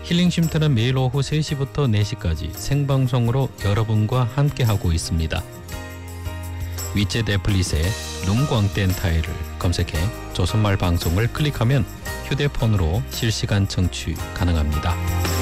힐링 쉼터는 매일 오후 3시부터 4시까지 생방송으로 여러분과 함께하고 있습니다. 위챗 애플릿에 눈광 뗀 타일을 검색해 조선말 방송을 클릭하면 휴대폰으로 실시간 청취 가능합니다.